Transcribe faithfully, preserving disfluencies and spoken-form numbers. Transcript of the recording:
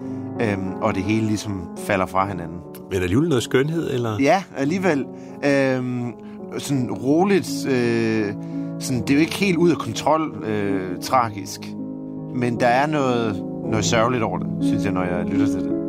øhm, og det hele ligesom falder fra hinanden. Men alligevel noget skønhed, eller? Ja, alligevel. Øhm, sådan roligt. Øh, sådan, det er jo ikke helt ud af kontrol øh, tragisk. Men der er noget, noget sørgeligt over det, synes jeg, når jeg lytter til det.